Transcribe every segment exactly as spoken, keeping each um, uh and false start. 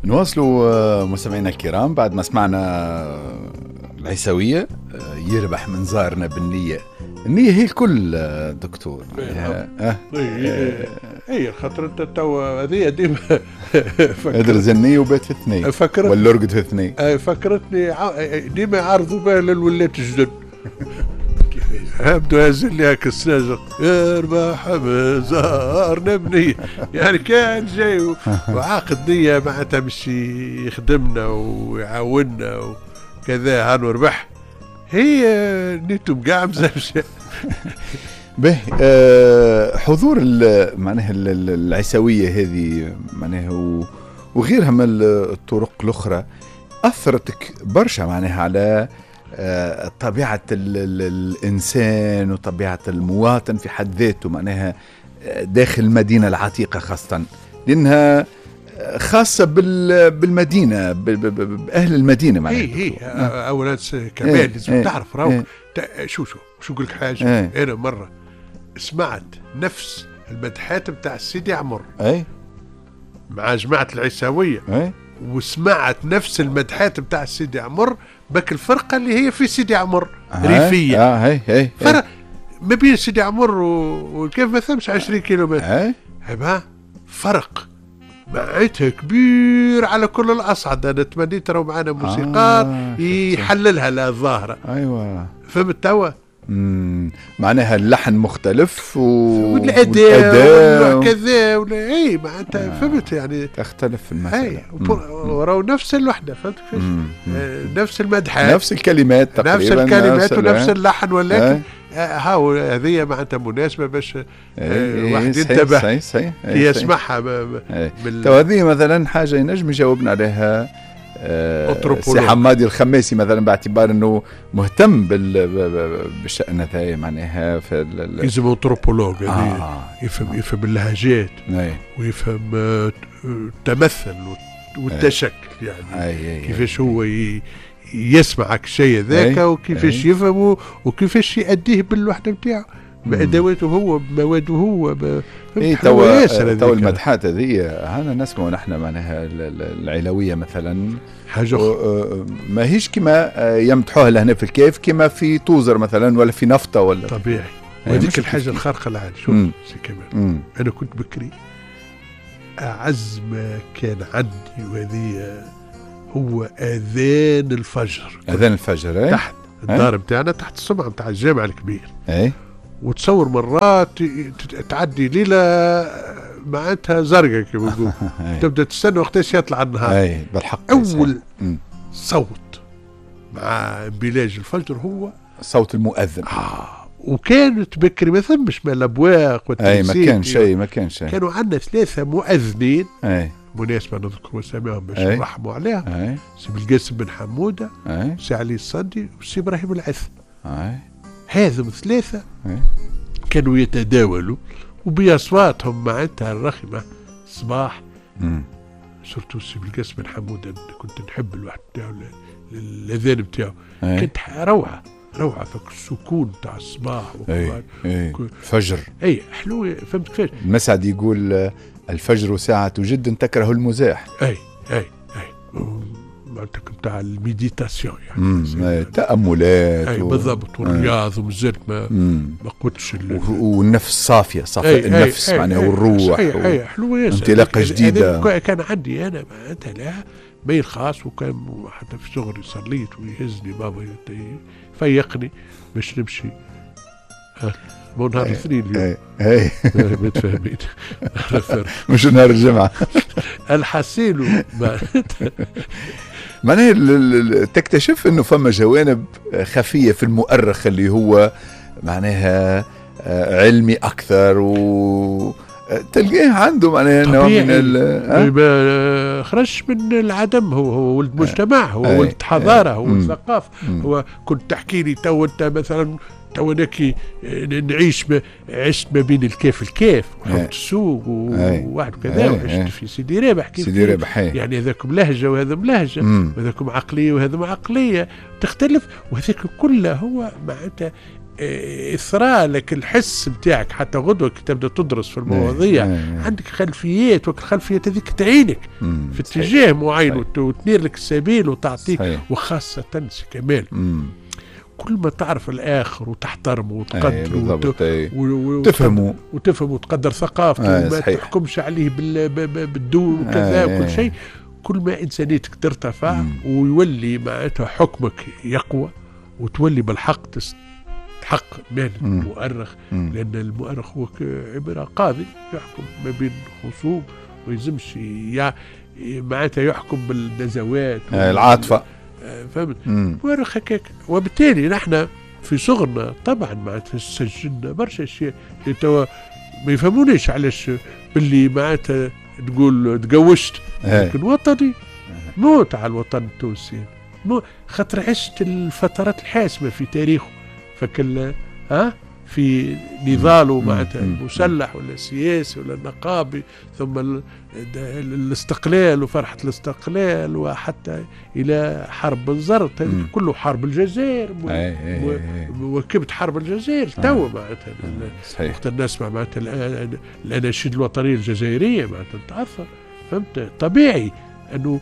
نواصلوا مستمعينا الكرام بعد ما سمعنا العيسوية يربح من زارنا بالنية. النية هي الكل دكتور. اه هي خاطر انت تو هذه ديما ادرز النية وبات في اثنين ولا رقد في اثنين. فكرتني ديما يعرضوا بها للولات الجدد. هبدو هز اللي هاك الساجق يربح من زارنا بنية، يعني كان جاي وعاقد نية معناتها باش يخدمنا ويعاوننا وكذا هانو ربح. هي نيتهم كاع مزوجة. به حضور معناها العيسوية هذه معناها وغيرها من الطرق الأخرى أثرتك برشا معناها على طبيعة الإنسان وطبيعة المواطن في حد ذاته معناها داخل المدينة العتيقة خاصة لأنها خاصة بالمدينة بأهل المدينة معناها. هي هي أولا كمان لازم تعرف راهو شو شو شو نقول لك حاجة. أنا مرة سمعت نفس المدحات بتاع سيدي عمر أي مع جماعة العيساوية أي وسمعت نفس المدحات بتاع سيدي عمر بك الفرقة اللي هي في سيدي عمر ريفية. اه هي هي فرق ما بين سيدي عمر وكيف ما ثمش عشرين كيلومتر. هبا فرق معناتها كبير على كل الأصعد. أنا تمنيت راهو معنا موسيقار آه يحللها للظاهرة. أيوة فهمت توا. امم معناها اللحن مختلف و... والأداء وكذا ولا اي معناتها آه. فهمت يعني تختلف المسألة. اي وراو نفس الوحدة فهمت كيفاش آه نفس المدحات نفس الكلمات تقريبا نفس الكلمات ونفس اللحن ولكن آه. هاو هذه معناتها مناسبة باش الواحد آه ينتبه صحيح صحيح يسمعها. تو هذه مثلا حاجة ينجم يجاوبنا عليها آه سي حمادي الخماسي مثلا باعتبار انه مهتم بالشأن هذا معناها في يلزم انثروبولوج يعني آه. يفهم يفهم اللهجات ويفهم التمثل والتشكل يعني أي أي كيفاش هو يسمعك الشيء ذاك وكيفاش يفهمه وكيفاش يأديه بالوحدة نتاعو بأدواته هو بمواده هو اي توا توا المدحات هذه هنا نسمعوا نحن معناها العلوية مثلا حاجة ما هيش كما يمدحوها لهنا في الكيف كما في توزر مثلا ولا في نفطة ولا طبيعي. وهذيك الحاجة الخارقة للعادة. شوف سي كمال أنا كنت بكري أعز ما كان عندي وهذه هو أذان الفجر. أذان الفجر ايه؟ تحت الدار بتاعنا تحت السمعة بتاع الجامع الكبير ايه وتصور مرات تعدي ليلة معناتها زرقاء كما نقول تبدا تستنى وقتاش يطلع النهار. اي بالحق اول صوت مع بلاج الفجر هو صوت المؤذن. آه وكانت بكري ما ثمش ما الابواق والتمثيل اي ما كان شيء ما كان شيء. كانوا عندنا ثلاثة مؤذنين اي مناسبة نذكر اساميهم باش نرحموا عليها. سي بالقاسم بن حمودة سي علي الصدي وسي ابراهيم العث. اي هذم ثلاثة كانوا يتداولوا وبأصواتهم معناتها الرخمة صباح. سورتو سي بالقاسم بن حمودة كنت نحب الواحد بتاعه الأذان بتاعه كنت روعة روعة فك السكون تاع الصباح اي اي فجر اي حلو. فهمت كيفاش المسعد يقول الفجر ساعة جد تكره المزاح. اي اي اي معناتها بتاع الميديتاسيون يعني تأملات اي و... بالضبط والرياض ومازلت ما ما قلتش والنفس صافية صافية النفس معناها والروح اي اي حلوة ياسر انطلاقة جديدة. كان عندي انا معناتها لها ميل خاص وكان حتى في صغري صليت ويهزني بابا يفيقني باش نمشي مو نهار الاثنين اليوم. اي ما تفهمين مش نهار الجمعة. الحسين معناها تكتشف انه فما جوانب خفية في المؤرخ اللي هو معناها علمي اكثر و تلقاه عنده معناها نوع من خرج من العدم. هو هو ولد مجتمع هو أي ولد حضارة هو ولد ثقافة. هو كنت تحكي لي تو انت مثلا تو انا كي نعيش عشت ما بين الكيف الكيف وحوت السوق وواحد كذا وعشت في سيدي رابح كيف سيدي رابح يعني هذاكم لهجة وهذا ملهجة وهذاكم عقلية وهذا عقلية تختلف وهذاك كله هو معناتها إثراء لك الحس بتاعك حتى غدوة كي تبدأ تدرس في المواضيع عندك خلفيات، والخلفيات هذيك تعينك في اتجاه معين وتنير لك السبيل وتعطيك. وخاصة كمال كل ما تعرف الآخر وتحترمه وتقدره وتفهمه وتفهمه وتقدر ثقافته وما تحكمش عليه بالدول وكذا وكل شيء، كل ما إنسانيتك ترتفع مم. ويولي معناتها حكمك يقوى، وتولي بالحق تستحق مال المؤرخ، لأن المؤرخ هو عبارة قاضي يحكم ما بين خصوم ويلزمش معناتها يحكم بالنزوات العاطفة. فهمت؟ المؤرخ هكاك. وبالتالي نحن في صغرنا طبعا معناتها سجلنا برشا أشياء توا ما يفهمونيش علاش باللي معناتها تقول تقوشت، لكن وطني موت على الوطن التونسي، خاطر عشت الفترات الحاسمة في تاريخه، فكل ها في نضاله معناتها المسلح ولا السياسي ولا النقابي، ثم ال الاستقلال وفرحة الاستقلال، وحتى إلى حرب بنزرت هذه كله، حرب الجزائر وكبت حرب الجزائر توا معناتها وقت الناس معناتها الأناشيد الوطنية الجزائرية معناتها تأثر. فهمت؟ طبيعي أنه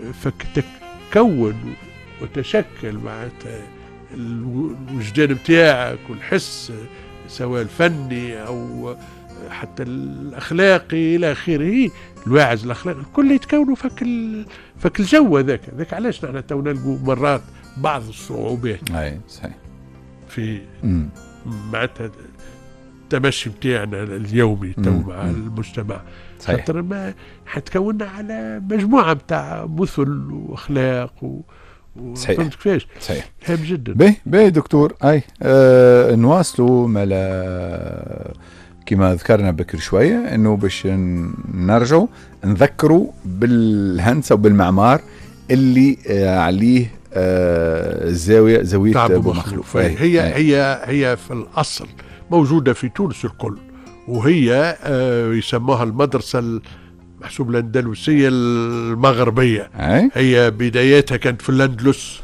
تكون وتشكل معناتها الوجدان بتاعك والحس سواء الفني أو حتى الأخلاقي إلى آخره، الواعز الأخلاقي الكل يتكونوا فك فك الجو ذاك ذاك علاش نحن تو نلقوا مرات بعض الصعوبات أي صحيح في معناتها التمشي بتاعنا اليومي تو مع المجتمع، خاطر ما حتكوننا على مجموعة بتاع مثل وأخلاق و صحيح. فهمت كيفاش؟ صحيح. هام جدا. باهي باهي دكتور. اي آه نواصلوا مالا كما ذكرنا بكر شويه، انه باش نرجعوا نذكروا بالهندسه وبالمعمار اللي آه عليه آه زاويه زاويه ابو مخلوف. هي هي, هي هي في الاصل موجوده في تونس الكل، وهي آه يسموها المدرسه محسوب الأندلسية المغربية. أي؟ هي بدايتها كانت في الأندلس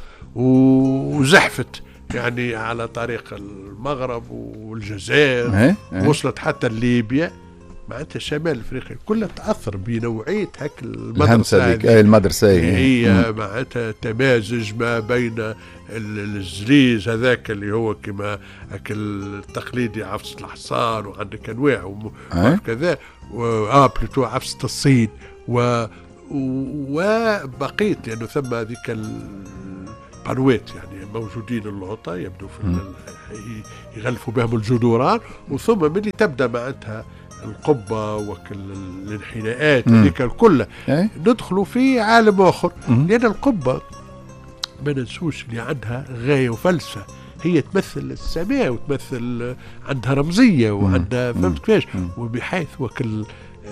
وزحفت يعني على طريق المغرب والجزائر. أي؟ أي؟ وصلت حتى ليبيا معناتها شمال افريقيا كلها تاثر بنوعيه هك المدرسه هذه. المدرسه هي معناتها تمازج ما بين الزليز هذاك اللي هو كما التقليدي عفصة الحصان، وعندك انواع وكذا، اه بلوتو عفصة الصين و وبقيت لانه ثم هذيك القنوات يعني موجودين اللوطه يبدو في يغلفوا بهم الجدران، وثم ملي تبدا معناتها القبة والانحناءات هذيك كلها ندخلوا في عالم آخر. لأن القبة ما ننسوش اللي عندها غاية وفلسفة، هي تمثل السماء وتمثل عندها رمزية وعندها فهمت كيفاش، وبحيث وكل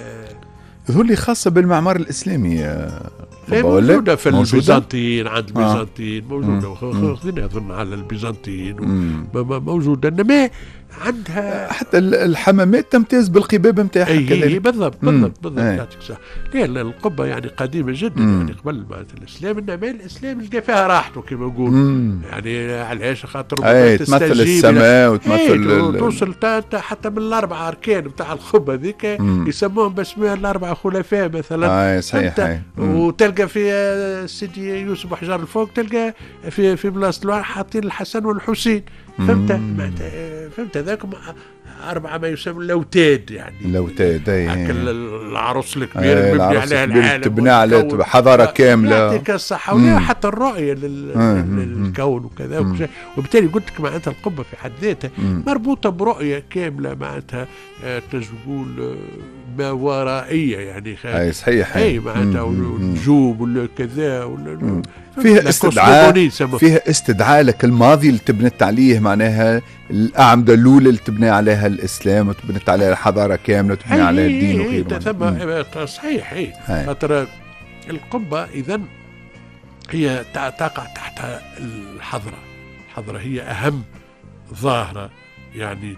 ذو اللي خاصة بالمعمار الإسلامي موجودة في البيزنطيين، عند البيزنطيين موجودة، واخذين أظن على البيزنطيين موجودة، إنما عندها حتى الحمامات تمتاز بالقباب نتاعها كذلك. بالضبط بالضبط بالضبط يعطيك صح. لأن القبة يعني قديمة جدا مم. يعني قبل ما الإسلام، إنما الإسلام لقى فيها راحته كما نقول، يعني علاش خاطر تمثل السماء وتمثل توصل حتى من الأربعة أركان بتاع القبة ذيك يسموهم باسمها الأربعة خلفاء مثلا. آه صحيح. وتلقى في سيدي يوسف وحجار الفوق تلقى في في بلاصة الواحد حاطين الحسن والحسين. فهمت فهمت هذاك أربعة ما يسمى لوتاد، يعني لوتاد أي العروس الكبير المبني عليها العالم تبنى على حضارة كاملة يعطيك الصحة ولها حتى الرؤية للكون وكذا. وبالتالي قلت لك معناتها القبة في حد ذاتها مربوطة برؤية كاملة معناتها تقول ما ورائية يعني. أي صحيح. أي معناتها والنجوم ولا كذا ولا فيها استدعاء فيها استدعاء لك الماضي اللي تبنت عليه معناها الأعمدة الأولى اللي تبني عليها الإسلام وتبنت عليها الحضارة كاملة وتبني عليها الدين وغيره. صحيح. هي خاطر القبة إذن هي تقع تحت الحضرة. الحضرة هي أهم ظاهرة يعني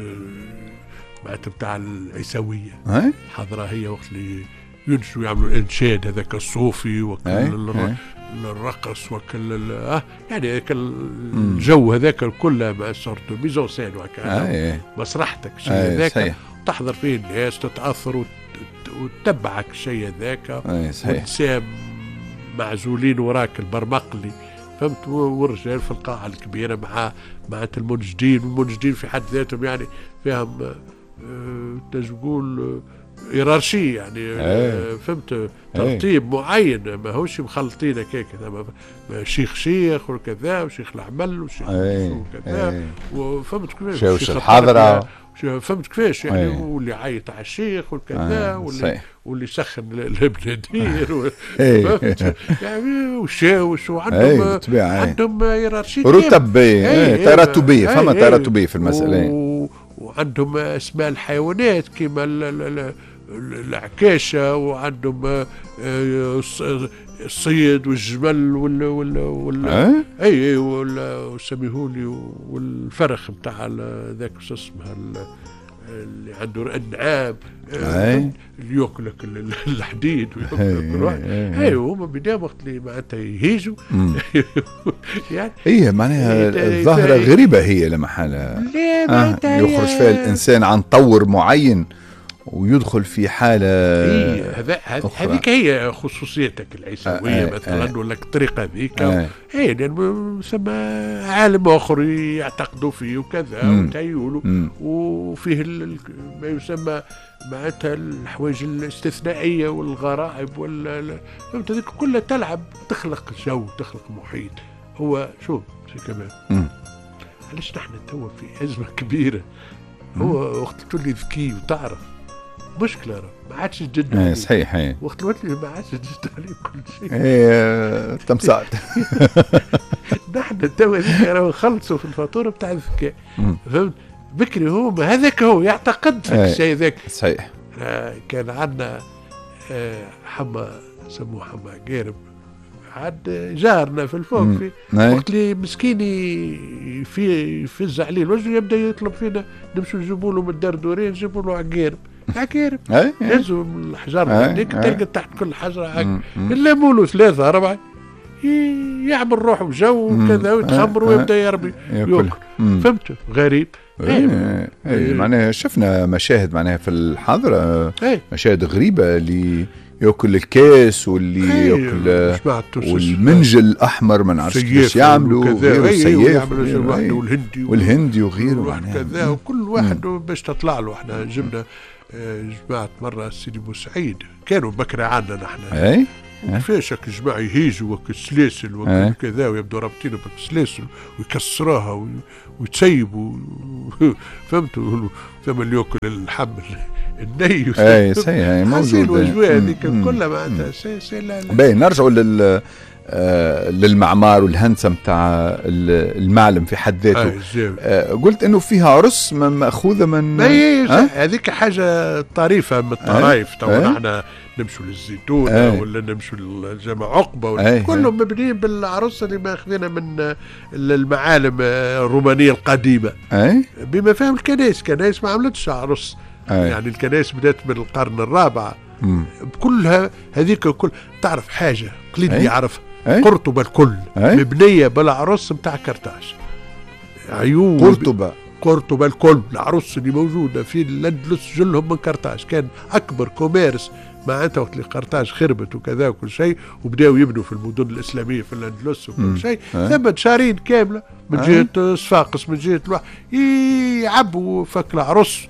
معناتها بتاع العيسوية. الحضرة هي وقت اللي ينشوا يعملوا الإنشاد هذاك الصوفي وكل الرقص وكل اه يعني الجو هذاك كله ما صرت ميزونسين وكذا مسرحتك شيء هذاك تحضر فيه الناس تتاثر وتتبعك الشيء هذاك والنساء معزولين وراك البرمقلي فهمت والرجال في القاعة الكبيرة مع مع المنجدين والمنجدين في حد ذاتهم يعني فيهم تنجم تقول إيرارشي يعني أيه. فهمت ترتيب أيه. معين ما هوش مخلطين هكاك شيخ شيخ وكذا وشيخ العمل وشيخ أيه. وكذا أيه. وفهمت كيفاش شيخ الحضرة فهمت كيفاش يعني أيه. واللي عيط على الشيخ وكذا أيه. واللي واللي سخن البنادير فهمت يعني وشاوش وعندهم أيه. عندهم إيرارشي رتبية تراتبية فما تراتبية في المسألة و... وعندهم اسماء الحيوانات كما العكاشة وعندهم الصيد والجمل وال وال وال أه؟ اي وسميهولي والفرخ نتاع ذاك شو اسمه اللي عنده انعام اللي ياكلك الحديد وياكلك اي هما بداوا وقت اللي معناتها يهيجوا يعني هي معناها الظاهره غريبه هي لما حالها يخرج فيها الانسان عن طور معين ويدخل في حالة هذا هذيك هي خصوصيتك العيسوية آه مثلا آه ولا الطريقة هذيك آه هي لأنه ثم عالم آخر يعتقدوا فيه وكذا وتيولوا وفيه ما يسمى معناتها الحوايج الاستثنائية والغرائب ولا فهمت هذيك كلها تلعب تخلق جو تخلق محيط هو شوف كمان علاش نحن توا في أزمة كبيرة هو وقت تولي ذكي وتعرف مشكلة ما عادش جد ايه صحيح ايه وقت الوقت ما عادش جد عليه كل شيء ايه تمسعت نحن توا هذيك راهو نخلصوا في الفاتورة بتاع الذكاء فهمت بكري هو هذاك هو يعتقد في الشيء ذاك صحيح آه كان عندنا آه حما سموه حما قارب عاد جارنا في الفوق في وقت اللي مسكيني في يفز عليه الوجه يبدا يطلب فينا نمشوا نجيبوا له من الدار دورين نجيبوا له عقارب عقارب يهزوا من الحجر هذيك تلقى تحت كل حجره عقارب نلموا له ثلاثه اربعه يعمل روحه جو وكذا ويتخمر ويبدا يربي ياكل فهمت غريب ايه ايه معناها شفنا مشاهد معناها في الحاضره مشاهد غريبه اللي ياكل الكاس واللي أيه ياكل والمنجل الاحمر ما نعرفش كيفاش يعملوا غير السياف والهندي والهندي وغيره كذا وكل واحد باش تطلع له. احنا جبنا جماعه مره سيدي بوسعيد كانوا بكرة عنا نحن اي وكيفاش هك جماعه يهيجوا وكسلاسل وكذا ويبدوا رابطين بالسلاسل ويكسروها ويتسيبوا فهمتوا ثم اللي ياكل الحمل الني اي صحيح موجود الوجوه هذيك كلها معناتها سي سي لا باين نرجعوا لل آه للمعمار والهندسه نتاع المعلم في حد ذاته. آه قلت انه فيها عرس ماخوذه من هذيك حاجه طريفه من الطرايف. تو نحن نمشوا للزيتون أيه. ولا نمشوا للجامع عقبه أيه. كلهم مبنيين بالعرس اللي ماخذينها من المعالم الرومانيه القديمه أيه. بما فيهم الكنائس. كنائس ما عملتش عرس أيه. يعني الكنائس بدات من القرن الرابع بكلها هذيك كل تعرف حاجه قليل أيه. يعرف أيه؟ قرطبة الكل أيه؟ مبنية بالعرس بتاع كرتاج عيون قرطبة قرطبة الكل العرس اللي موجودة في الأندلس جلهم من كرتاج. كان أكبر كوميرس معناتها وقت اللي كرتاج خربت وكذا وكل شيء وبداوا يبنوا في المدن الإسلامية في الأندلس وكل شيء ثم شهرين كاملة من جهة صفاقس من جهة الواحد يعبوا فك العرس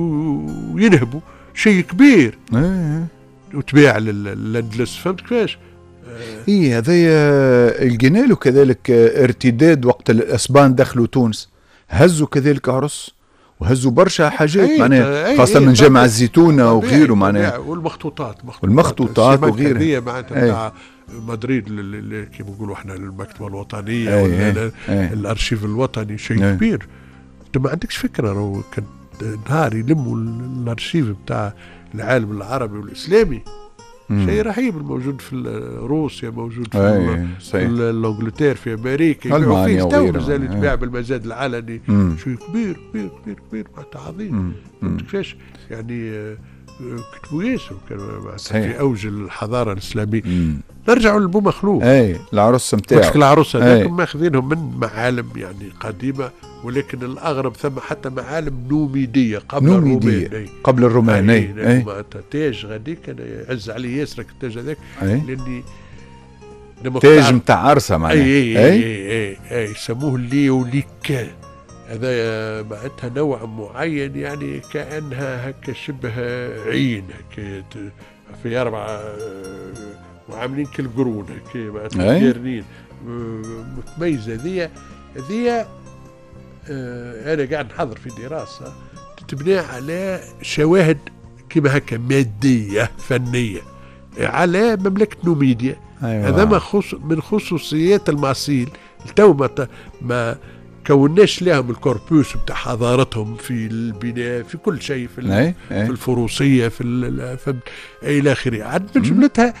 وينهبوا شيء كبير أيه. وتبيع للأندلس. فهمت كيفاش؟ ايه هذا الجنال وكذلك ارتداد وقت الاسبان دخلوا تونس هزوا كذلك عرس وهزوا برشا حاجات أيه معناها خاصه أيه من جامع الزيتونه وغيره معناها والمخطوطات والمخطوطات وغيرها معناتها نتاع مدريد اللي كيما نقولوا احنا المكتبه الوطنيه أيه ولا أيه الارشيف الوطني شيء أيه كبير. انت ما عندكش فكره راهو كان نهار يلموا الارشيف بتاع العالم العربي والاسلامي شيء رهيب. الموجود في روسيا موجود في, أيه في الانجلتير في امريكا المانيا وغيره مازال يتباع بالمزاد العلني شيء كبير كبير كبير كبير عظيم. كيفاش يعني كتبوا ياسر في اوج الحضاره الاسلاميه. نرجعوا لبو مخلوف. اي العروس نتاعو. مشكل العروس هذاك ماخذينهم من معالم يعني قديمه، ولكن الاغرب ثم حتى معالم نوميديه قبل نوميدية. الرومان. قبل الرومان. اي اي تاج غاديك انا يعز علي ياسر التاج هذاك، لاني تاج نتاع عرسه معناها. اي اي اي اي, أي يسموه الليوليك. هذا معناتها نوع معين يعني كانها هكا شبه عين هكا في اربعه وعاملين كالقرون هكا معناتها دايرين متميزه. ذي ذي آه انا قاعد نحضر في دراسه تتبنى على شواهد كما هكا ماديه فنيه على مملكه نوميديا. أيوة. هذا ما خص من خصوصيات الماسيل تو ما ما كوناش لهم الكوربوس بتاع حضارتهم في البناء في كل شيء في, أي. أي. في الفروسيه في, في الى اخره. عاد من جملتها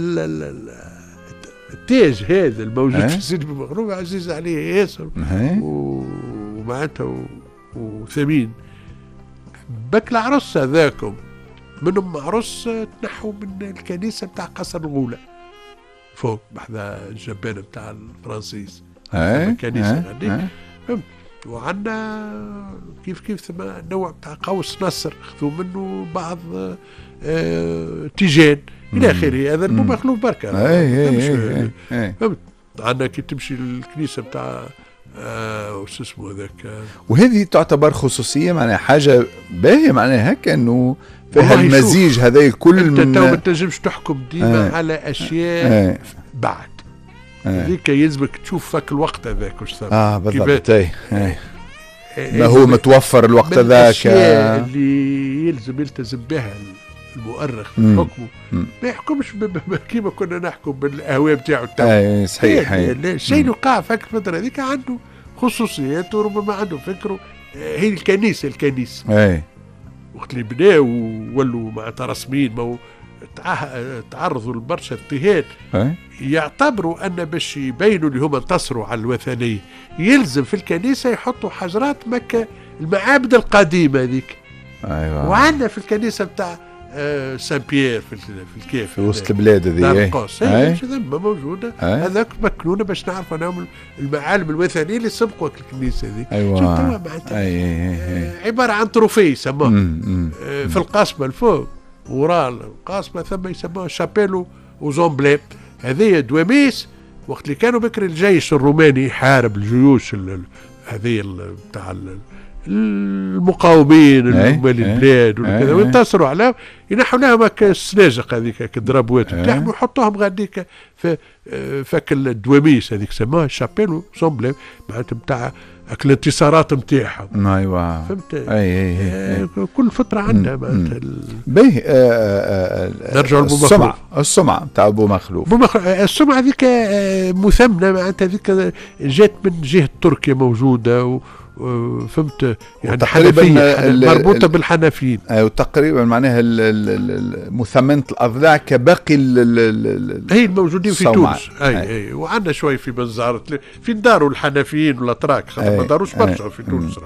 التاج هذا الموجود في سيدي بن عزيز عليه ياسر ومعناتها وثمين. بك العرس هذاكم منهم عرس تنحوا من الكنيسه بتاع قصر الغوله فوق بحذا الجبانه بتاع الفرنسيس. الكنيسه غادي فهمت. وعندنا كيف كيف ثم نوع بتاع قوس نصر خذوا منه بعض آه تيجان الى اخره. هذا المخلوف بركه. فهمت. عندنا كي تمشي الكنيسه بتاع آه وش اسمه هذاك. وهذه تعتبر خصوصيه معناها حاجه باهيه معناها هكا انه فيها المزيج هذا الكل. انت من تو ما تنجمش تحكم ديما آه. على اشياء آه. بعد هذيك آه. يلزمك تشوف فك الوقت هذاك واش ثم. اه بالضبط. اي آه. ما هو متوفر الوقت ذاك. الاشياء اللي يلزم يلتزم بها المؤرخ في حكمه ما يحكمش كيما كنا نحكم بالاهواء بتاعه التو. اي صحيح. الشيء اللي وقع فك الفتره هذيك عنده خصوصيات وربما عنده فكره. هي الكنيسه الكنيسه اي وقت اللي بداوا ولوا معناتها رسميين ما تعرضوا لبرشا اضطهاد يعتبروا ان باش يبينوا اللي هم انتصروا على الوثنيه يلزم في الكنيسه يحطوا حجرات مكه المعابد القديمه هذيك. ايوه. وعندنا في الكنيسه بتاع آه سان بيير في في الكيف في وسط البلاد هذه. دار القوس هي موجوده. هذاك مكنونه باش نعرفوا انهم المعالم الوثنيه اللي سبقوا الكنيسه هذيك. ايوه. أي أي عباره عن تروفي يسموه آه في القصبه الفوق وراء القاصمه ثم يسموها شابيلو وزومبليم. هذه دواميس وقت اللي كانوا بكر الجيش الروماني يحارب الجيوش هذه بتاع المقاومين اللي مال البلاد وكذا وانتصروا عليهم ينحوا لهم هكا السناجق هذيك الدرابوات بتاعهم ويحطوهم غاديك في فك الدواميس هذيك سموها شابيلو زومبليم معناتها بتاع الانتصارات نتاعهم. ايوه فهمت. اي اي, أي, أي. كل فتره عندها معناتها باهي. نرجعوا للسمعه السمعه السمعه تاع ابو مخلوف. ابو مخلوف السمعه ذيك مثمنه معناتها ذيك جات من جهه تركيا موجوده و فهمت يعني تقريبا مربوطه بالحنفيين. وتقريبا معناها مثمنه الاضلاع كباقي هي الموجودين في تونس. اي اي, أي. وعندنا شوي في بنزارة في داروا الحنفيين والاتراك خاطر ما داروش برشا في تونس.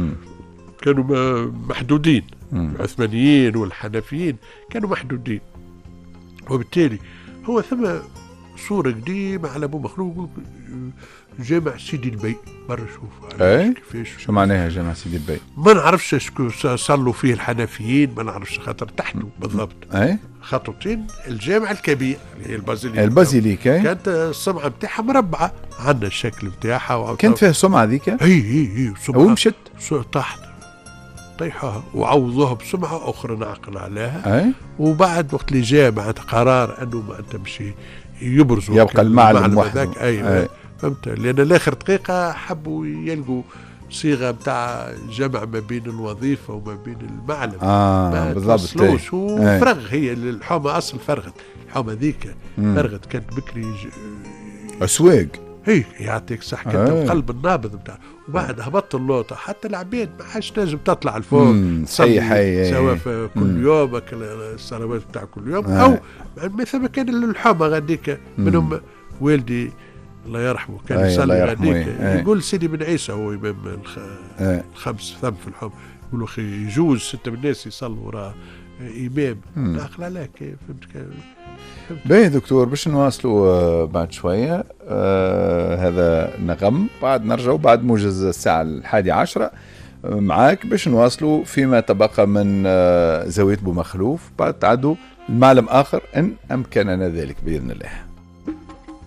كانوا محدودين. العثمانيين والحنفيين كانوا محدودين وبالتالي هو ثم صورة قديمة على ابو مخلوف جامع سيدي البي مرة شوف ايه كيفاش شو معناها جامع سيدي البي ما نعرفش شكون صلوا فيه الحنفيين ما نعرفش خاطر تحته بالضبط. ايه خطوتين الجامع الكبير اللي هي البازيليك. البازيليك ايه كانت السمعة بتاعها مربعة عندنا الشكل بتاعها كانت فيها سمعة ذيك. اي اي اي سمعة ومشت تحت طيحها وعوضوها بسمعة أخرى نعقل عليها. ايه وبعد وقت اللي جاء بعد قرار أنه ما أنت مشي يبرزوا يبقى المعلم وحده. أيوة. أيه. فهمت. لأن الآخر دقيقة حبوا يلقوا صيغة بتاع جمع ما بين الوظيفة وما بين المعلم. آه بالضبط. وفرغ هي الحومة أصل فرغت الحومة ذيك فرغت كانت بكري ج... أسواق. هي يعطيك صح كانت آه. القلب النابض بتاع وبعد هبطت اللوطة حتى العبيد ما حاش نجم تطلع الفوق صحيح سواء كل مم. يوم الصلوات بتاع كل يوم آه. أو مثلا كان الحومة غاديك منهم والدي الله يرحمه كان يصلي غاديك يقول سيدي بن عيسى هو إمام الخ... الخمس ثم في الحومة يقولوا أخي يجوز ستة من الناس يصلوا وراء إمام ناقل عليك فهمت كيف. باهي دكتور، باش نواصلوا آه بعد شوية آه هذا نغم، بعد نرجعوا بعد موجز الساعة الحادي عشرة آه معاك باش نواصلوا فيما تبقى من آه زاوية بومخلوف، بعد تعدوا المعلم آخر إن أمكننا ذلك بإذن الله.